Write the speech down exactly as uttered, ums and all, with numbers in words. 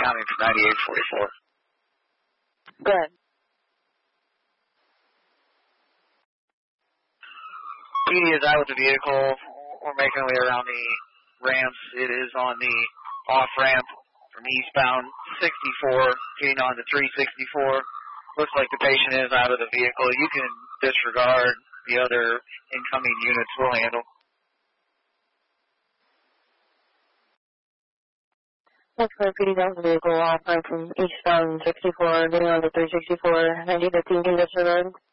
coming from ninety-eight forty-four. Go ahead. P D is out with the vehicle. We're making our way around the ramps. It is on the off-ramp from eastbound sixty-four, getting on to three sixty-four. Looks like the patient is out of the vehicle. You can disregard. The other incoming units will handle. Looks like P D's out of the vehicle off-ramp from eastbound sixty-four, getting on to three sixty-four. I need the team to disregard.